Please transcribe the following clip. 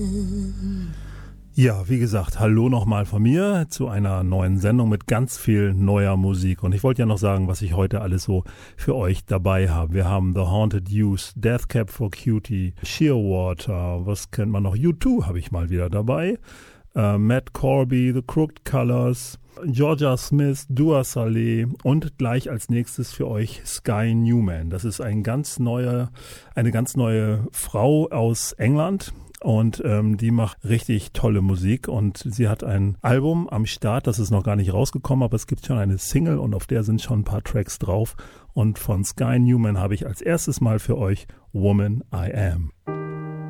Ja, wie gesagt, hallo nochmal von mir zu einer neuen Sendung mit ganz viel neuer Musik. Und ich wollte ja noch sagen, was ich heute alles so für euch dabei habe. Wir haben The Haunted Youth, Death Cab for Cutie, Shearwater, was kennt man noch? U2 habe ich mal wieder dabei. Matt Corby, The Crooked Colors, Georgia Smith, Dua Saleh und gleich als nächstes für euch Sky Newman. Das ist eine ganz neue Frau aus England. Und die macht richtig tolle Musik und sie hat ein Album am Start, das ist noch gar nicht rausgekommen, aber es gibt schon eine Single und auf der sind schon ein paar Tracks drauf. Und von Sky Newman habe ich als erstes mal für euch Woman I Am.